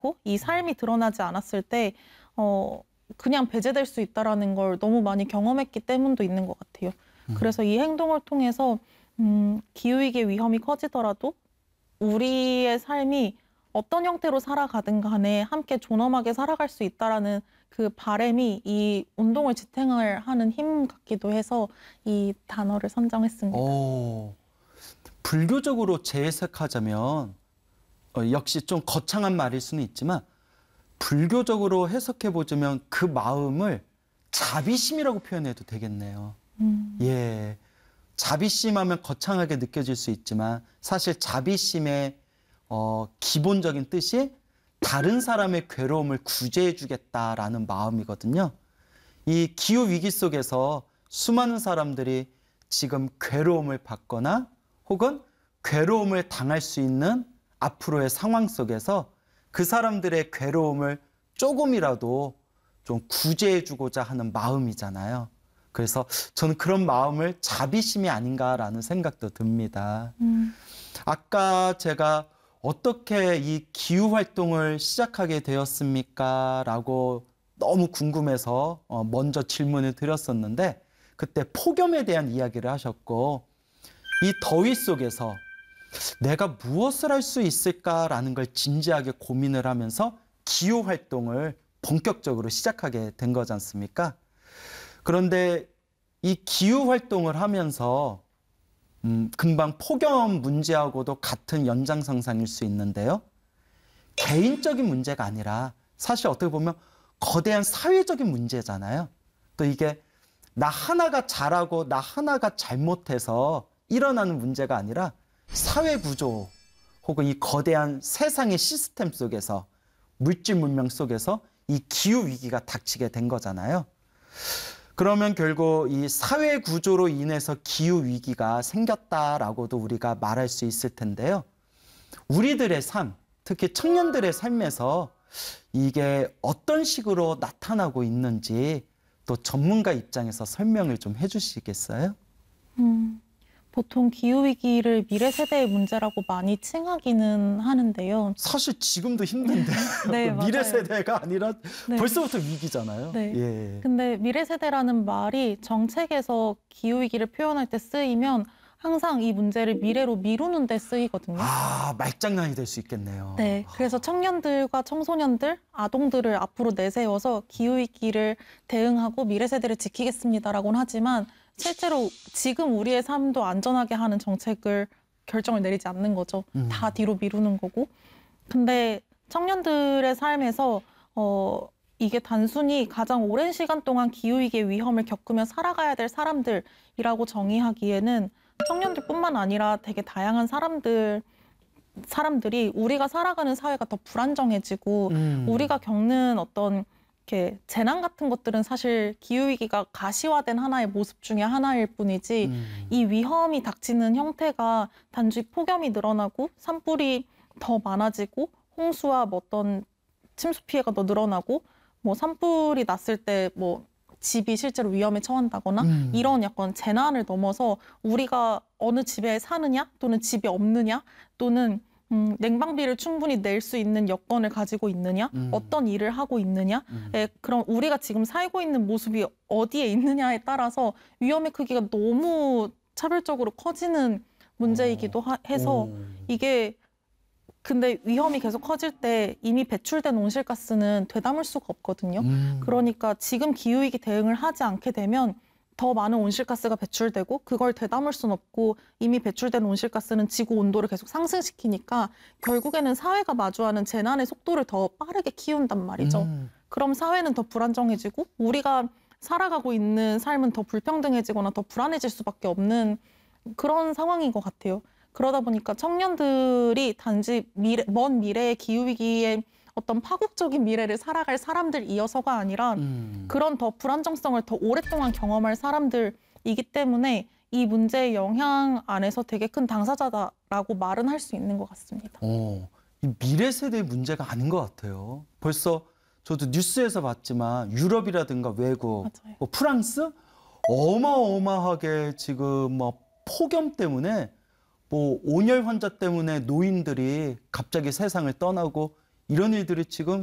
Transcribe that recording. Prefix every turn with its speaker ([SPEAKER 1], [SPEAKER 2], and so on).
[SPEAKER 1] 않고 이 삶이 드러나지 않았을 때 그냥 배제될 수 있다라는 걸 너무 많이 경험했기 때문도 있는 것 같아요. 그래서 이 행동을 통해서 기후위기의 위험이 커지더라도 우리의 삶이 어떤 형태로 살아가든 간에 함께 존엄하게 살아갈 수 있다라는 그 바람이 이 운동을 지탱을 하는 힘 같기도 해서 이 단어를 선정했습니다.
[SPEAKER 2] 불교적으로 재해석하자면 역시 좀 거창한 말일 수는 있지만 불교적으로 해석해보자면 그 마음을 자비심이라고 표현해도 되겠네요. 예, 자비심하면 거창하게 느껴질 수 있지만 사실 자비심의 기본적인 뜻이 다른 사람의 괴로움을 구제해주겠다라는 마음이거든요. 이 기후위기 속에서 수많은 사람들이 지금 괴로움을 받거나 혹은 괴로움을 당할 수 있는 앞으로의 상황 속에서 그 사람들의 괴로움을 조금이라도 좀 구제해주고자 하는 마음이잖아요. 그래서 저는 그런 마음을 자비심이 아닌가라는 생각도 듭니다. 아까 제가 어떻게 이 기후활동을 시작하게 되었습니까? 라고 너무 궁금해서 먼저 질문을 드렸었는데 그때 폭염에 대한 이야기를 하셨고 이 더위 속에서 내가 무엇을 할 수 있을까라는 걸 진지하게 고민을 하면서 기후활동을 본격적으로 시작하게 된 거지 않습니까? 그런데 이 기후활동을 하면서 금방 폭염 문제하고도 같은 연장선상일 수 있는데요. 개인적인 문제가 아니라 사실 어떻게 보면 거대한 사회적인 문제잖아요. 또 이게 나 하나가 잘하고 나 하나가 잘못해서 일어나는 문제가 아니라 사회 구조 혹은 이 거대한 세상의 시스템 속에서 물질 문명 속에서 이 기후 위기가 닥치게 된 거잖아요. 그러면 결국 이 사회 구조로 인해서 기후 위기가 생겼다라고도 우리가 말할 수 있을 텐데요. 우리들의 삶, 특히 청년들의 삶에서 이게 어떤 식으로 나타나고 있는지 또 전문가 입장에서 설명을 좀 해주시겠어요?
[SPEAKER 1] 보통 기후위기를 미래 세대의 문제라고 많이 칭하기는 하는데요.
[SPEAKER 2] 사실 지금도 힘든데
[SPEAKER 1] 네,
[SPEAKER 2] 미래
[SPEAKER 1] 맞아요.
[SPEAKER 2] 세대가 아니라
[SPEAKER 1] 네.
[SPEAKER 2] 벌써부터 위기잖아요.
[SPEAKER 1] 네.
[SPEAKER 2] 예.
[SPEAKER 1] 근데 미래 세대라는 말이 정책에서 기후위기를 표현할 때 쓰이면 항상 이 문제를 미래로 미루는 데 쓰이거든요.
[SPEAKER 2] 아, 말장난이 될 수 있겠네요.
[SPEAKER 1] 네, 그래서 청년들과 청소년들, 아동들을 앞으로 내세워서 기후위기를 대응하고 미래 세대를 지키겠습니다라고는 하지만 실제로 지금 우리의 삶도 안전하게 하는 정책을 결정을 내리지 않는 거죠. 다 뒤로 미루는 거고. 근데 청년들의 삶에서 이게 단순히 가장 오랜 시간 동안 기후위기의 위험을 겪으며 살아가야 될 사람들이라고 정의하기에는 청년들뿐만 아니라 되게 다양한 사람들이 우리가 살아가는 사회가 더 불안정해지고 우리가 겪는 어떤 이렇게 재난 같은 것들은 사실 기후위기가 가시화된 하나의 모습 중에 하나일 뿐이지 이 위험이 닥치는 형태가 단지 폭염이 늘어나고 산불이 더 많아지고 홍수와 뭐 어떤 침수 피해가 더 늘어나고 뭐 산불이 났을 때 뭐 집이 실제로 위험에 처한다거나 이런 약간 재난을 넘어서 우리가 어느 집에 사느냐 또는 집이 없느냐 또는 냉방비를 충분히 낼 수 있는 여건을 가지고 있느냐 어떤 일을 하고 있느냐 그럼 우리가 지금 살고 있는 모습이 어디에 있느냐에 따라서 위험의 크기가 너무 차별적으로 커지는 문제이기도 해서 이게 근데 위험이 계속 커질 때 이미 배출된 온실가스는 되담을 수가 없거든요. 그러니까 지금 기후위기 대응을 하지 않게 되면 더 많은 온실가스가 배출되고 그걸 되담을 수는 없고 이미 배출된 온실가스는 지구 온도를 계속 상승시키니까 결국에는 사회가 마주하는 재난의 속도를 더 빠르게 키운단 말이죠. 그럼 사회는 더 불안정해지고 우리가 살아가고 있는 삶은 더 불평등해지거나 더 불안해질 수밖에 없는 그런 상황인 것 같아요. 그러다 보니까 청년들이 단지 먼 미래의 기후위기의 어떤 파국적인 미래를 살아갈 사람들이어서가 아니라 그런 더 불안정성을 더 오랫동안 경험할 사람들이기 때문에 이 문제의 영향 안에서 되게 큰 당사자다라고 말은 할 수 있는 것 같습니다.
[SPEAKER 2] 이 미래 세대의 문제가 아닌 것 같아요. 벌써 저도 뉴스에서 봤지만 유럽이라든가 외국, 뭐 프랑스 어마어마하게 지금 뭐 폭염 때문에 뭐 온열 환자 때문에 노인들이 갑자기 세상을 떠나고 이런 일들이 지금